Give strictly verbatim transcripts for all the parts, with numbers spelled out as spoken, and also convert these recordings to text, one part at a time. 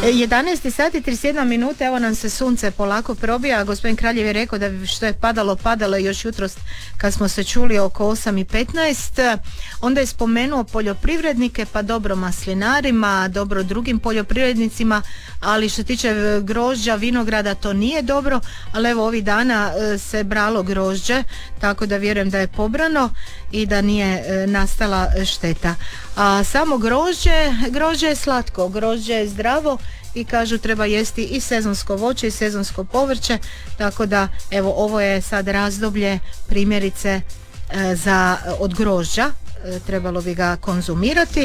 jedanaest sati i trideset jedna minuta, evo nam se sunce polako probija. Gospodin Kraljev je rekao da što je padalo, padalo još jutros kad smo se čuli oko osam i petnaest. Onda je spomenuo poljoprivrednike, pa dobro maslinarima, dobro drugim poljoprivrednicima, ali što tiče grožđa, vinograda, to nije dobro, ali evo ovih dana se bralo grožđe, tako da vjerujem da je pobrano i da nije nastala šteta. A samo grožđe, grožđe je slatko, grožđe je zdravo i kažu treba jesti i sezonsko voće i sezonsko povrće, tako da evo ovo je sad razdoblje primjerice e, za od grožđa, e, trebalo bi ga konzumirati.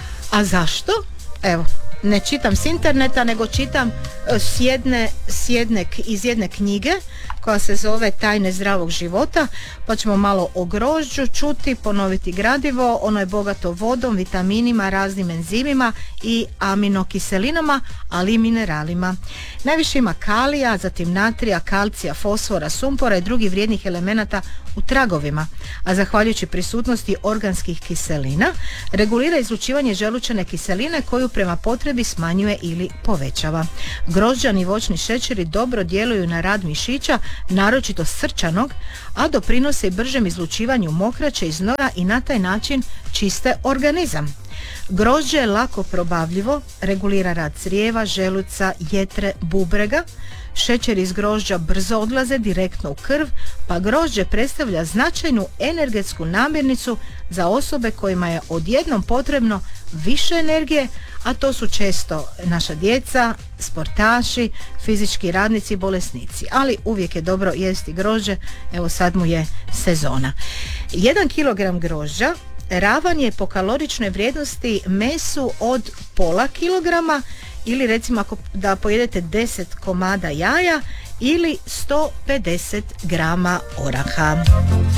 A zašto? Evo, ne čitam s interneta, nego čitam s jedne, s jedne, iz jedne knjige koja se zove Tajne zdravog života, pa ćemo malo o grožđu čuti, ponoviti gradivo. Ono je bogato vodom, vitaminima, raznim enzimima i aminokiselinama, ali i mineralima. Najviše ima kalija, zatim natrija, kalcija, fosfora, sumpora i drugih vrijednih elemenata u tragovima, a zahvaljujući prisutnosti organskih kiselina regulira izlučivanje želučane kiseline koju prema potrebi smanjuje ili povećava. Grožđani i voćni šećeri dobro djeluju na rad mišića, naročito srčanog, a doprinose i bržem izlučivanju mokraće iz nora i na taj način čiste organizam. Grožđe je lako probavljivo, regulira rad crijeva, želuca, jetre, bubrega. Šećer iz grožđa brzo odlaze direktno u krv, pa grožđe predstavlja značajnu energetsku namirnicu za osobe kojima je odjednom potrebno više energije, a to su često naša djeca, sportaši, fizički radnici i bolesnici. Ali uvijek je dobro jesti grožđe, evo sad mu je sezona. Jedan kilogram grožđa ravan je po kaloričnoj vrijednosti mesu od pola kilograma, ili recimo ako da pojedete deset komada jaja ili sto pedeset grama oraha.